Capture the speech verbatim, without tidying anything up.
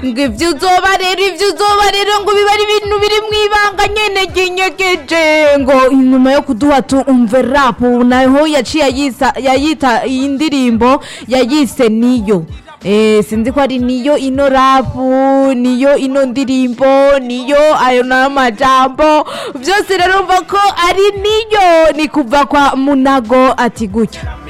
ngo ivyo uzoba rero ivyo uzoba rero ngo biba ari ibintu biri mwibanga nyene ginyegeje ngo inyuma yo kuduha tumve rap naho yaciye yisa yayita iyi ndirimbo yayise niyo Eh sinzi ko ari niyo ino rap niyo ino ndirimbo niyo ayo namajambo byose rero mva ko ari niyo ni kuva kwa Munago ati gutya